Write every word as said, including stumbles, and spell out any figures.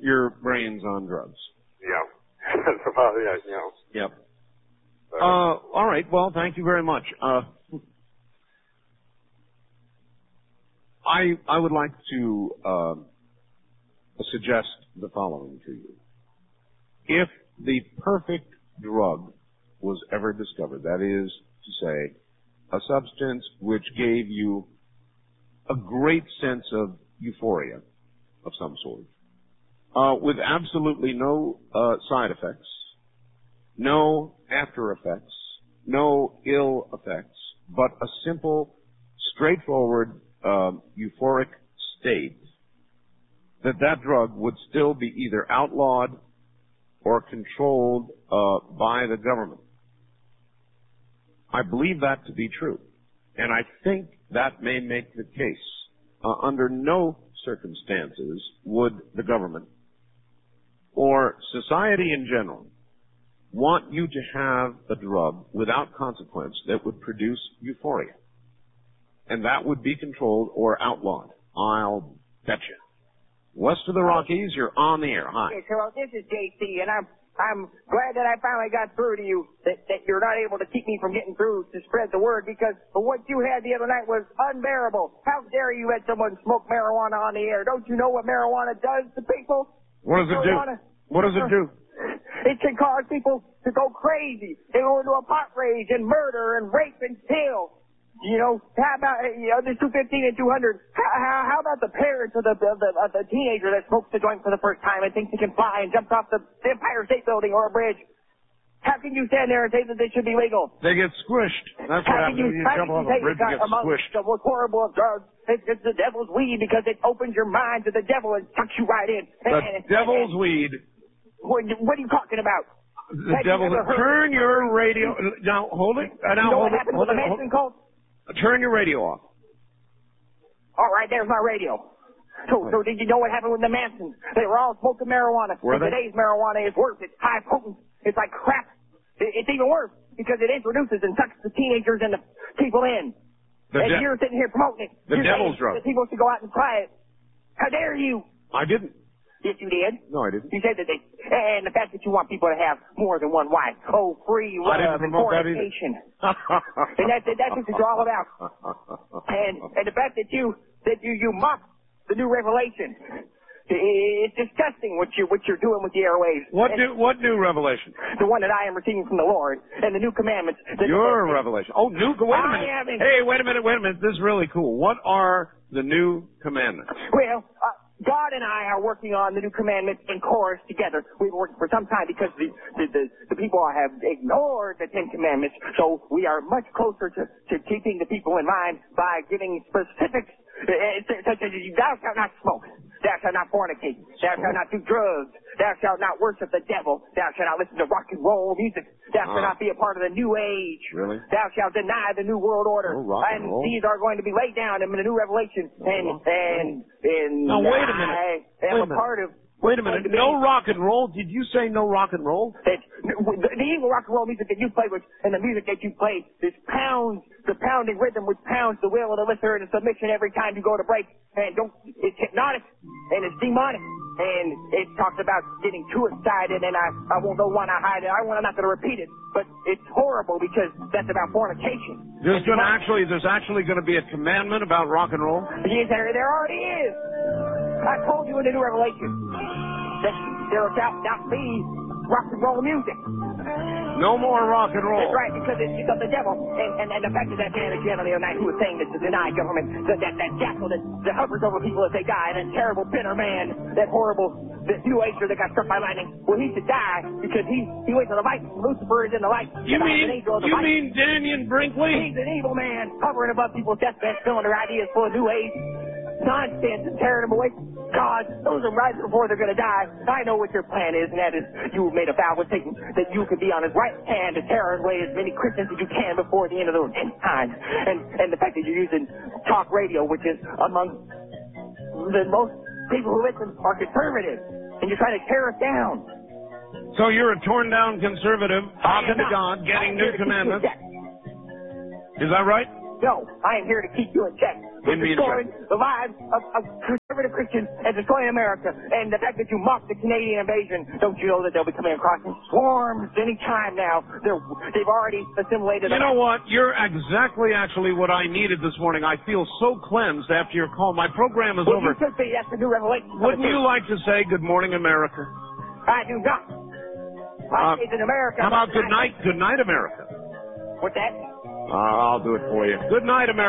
your brains on drugs. Yeah. Well, yeah, you know. Yep. Uh, all right. Well, thank you very much. Uh, I I would like to uh, suggest the following to you. If the perfect drug was ever discovered, that is to say, a substance which gave you a great sense of euphoria of some sort, uh, with absolutely no uh, side effects, no after effects, no ill effects, but a simple, straightforward, um, euphoric state, that that drug would still be either outlawed or controlled uh, by the government. I believe that to be true, and I think that may make the case. Uh, under no circumstances would the government or society in general want you to have a drug without consequence that would produce euphoria. And that would be controlled or outlawed. I'll betcha. West of the Rockies, you're on the air. Hi. Yes, hello, this is J C, and I'm I'm glad that I finally got through to you, that, that you're not able to keep me from getting through to spread the word, because what you had the other night was unbearable. How dare you let someone smoke marijuana on the air? Don't you know what marijuana does to people? What does it do? What does it do? It can cause people to go crazy. They go into a pot rage and murder and rape and kill. You know, how about, you know, the two fifteen and two hundred, how, how, how about the parents of the, of the, of the teenager that smokes the joint for the first time and thinks he can fly and jumps off the Empire State Building or a bridge? How can you stand there and say that they should be legal? They get squished. That's what happens when you jump off a bridge and get squished. The most horrible of drugs, it's, it's the devil's weed, because it opens your mind to the devil and sucks you right in. The and, devil's and, weed. What, what are you talking about? The devil. Turn your radio. Now hold it. Uh, now you know hold what it. happened Hold with it. the Hold Manson it. cult? Turn your radio off. All right, there's my radio. So, so did you know what happened with the Mansons? They were all smoking marijuana. Were and they? Today's marijuana is worse. It's high potent. It's like crap. It, it's even worse because it introduces and sucks the teenagers and the people in. The and de- you're sitting here promoting it. The you're devil's drug. That people should go out and try it. How dare you? I didn't. Yes, you did. No, I didn't. You said that they, and the fact that you want people to have more than one wife. Oh, free love and fornication. And that's, that's what you're all about. And, and the fact that you, that you, you mock the new revelation. It's disgusting what you, what you're doing with the airwaves. What and new, what new revelation? The one that I am receiving from the Lord and the new commandments. Your revelation. Oh, new, wait a minute. I am in, Hey, wait a minute, wait a minute. This is really cool. What are the new commandments? Well, uh, God and I are working on the new commandments in chorus together. We've been working for some time because the, the, the, the people have ignored the Ten Commandments. So we are much closer to, to keeping the people in mind by giving specifics, uh, such as thou shalt not smoke, thou shalt not fornicate, thou shalt not do drugs, thou shalt not worship the devil, thou shalt not listen to rock and roll music, thou shalt Ah. not be a part of the new age, Really? thou shalt deny the new world order. Oh, rock and and roll. these are going to be laid down in the new revelation. And, and, and Now, wait a minute. I am Wait a a minute. part of. Wait a minute. No rock and roll? Did you say no rock and roll? That, the, the evil rock and roll music that you play with and the music that you play, this pounds, the pounding rhythm which pounds the will of the listener into submission every time you go to break. And don't, it's hypnotic and it's demonic. And it talks about getting too excited, and I, I won't know why I hide it. I, I'm not going to repeat it, but it's horrible because that's about fornication. There's going to actually, there's actually going to be a commandment about rock and roll? Yes, there, there already is. I told you in the new revelation that there shall not be rock and roll music. No more rock and roll. That's right, because it's of the devil. And, and, and the fact that that man again the other night who was saying that to deny government, that, that, that jackal that, that hovers over people as they die, that terrible bitter man, that horrible that new ager that got struck by lightning, well, he should die because he, he waits on the light. Lucifer is in the light. You and mean, I'm an angel of the you light. mean Daniel Brinkley? He's an evil man hovering above people's deathbeds, filling their ideas full of new age nonsense and tearing them away. God, those are right before they're going to die. I know what your plan is, and that is you made a vow with Satan that you could be on his right hand to tear away as many Christians as you can before the end of the end times. And and the fact that you're using talk radio, which is among the most people who listen are conservative, and you're trying to tear us down. So you're a torn down conservative, talking to not. God, getting new I am here to keep you in commandments. check. Is that right? No, I am here to keep you in check. You're Didn't mean destroying the lives of, of conservative Christians and destroying America. And the fact that you mock the Canadian invasion, don't you know that they'll be coming across in swarms any time now? They're, they've already assimilated. You know what? You're exactly actually what I needed this morning. I feel so cleansed after your call. My program is well, over. You should be. That's the new revelation. Wouldn't you like to say good morning, America? I do not. Uh, I say in America. How about good night? Good night, America. What's that? Uh, I'll do it for you. Good night, America.